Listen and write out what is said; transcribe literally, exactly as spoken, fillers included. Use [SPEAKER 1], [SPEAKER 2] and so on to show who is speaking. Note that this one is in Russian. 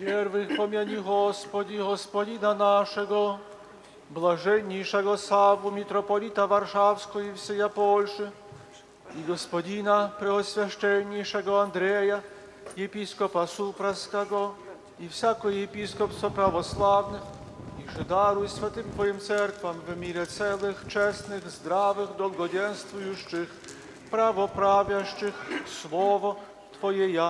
[SPEAKER 1] Первых помяни, Господи, Господина нашего, блаженнейшего Савву, митрополита Варшавского и всея Польши, и господина преосвященнейшего Андрея, епископа Супраского, и всякое епископство православных, и же даруй святым Твоим церквам в мире целых, честных, здравых, долгоденствующих, правоправящих Слово Твое